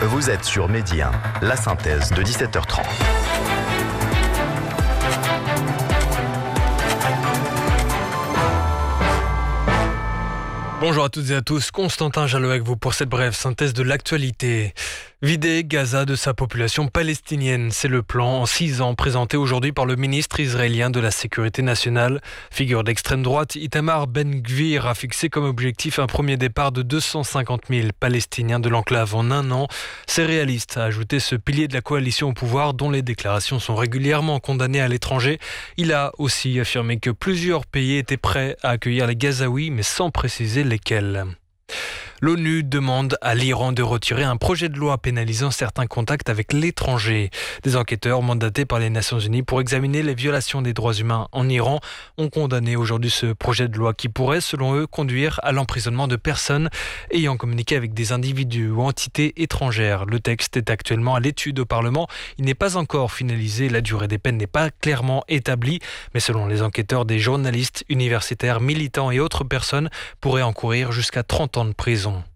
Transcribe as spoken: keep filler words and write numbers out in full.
Vous êtes sur Midi un, la synthèse de dix-sept heures trente. Bonjour à toutes et à tous, Constantin Jalot avec vous pour cette brève synthèse de l'actualité. Vider Gaza de sa population palestinienne, c'est le plan en six ans présenté aujourd'hui par le ministre israélien de la Sécurité nationale. Figure d'extrême droite, Itamar Ben-Gvir a fixé comme objectif un premier départ de deux cent cinquante mille Palestiniens de l'enclave en un an. C'est réaliste, a ajouté ce pilier de la coalition au pouvoir dont les déclarations sont régulièrement condamnées à l'étranger. Il a aussi affirmé que plusieurs pays étaient prêts à accueillir les Gazaouis, mais sans préciser lesquels. L'ONU demande à l'Iran de retirer un projet de loi pénalisant certains contacts avec l'étranger. Des enquêteurs mandatés par les Nations Unies pour examiner les violations des droits humains en Iran ont condamné aujourd'hui ce projet de loi qui pourrait, selon eux, conduire à l'emprisonnement de personnes ayant communiqué avec des individus ou entités étrangères. Le texte est actuellement à l'étude au Parlement. Il n'est pas encore finalisé. La durée des peines n'est pas clairement établie. Mais selon les enquêteurs, des journalistes, universitaires, militants et autres personnes pourraient encourir jusqu'à trente ans de prison.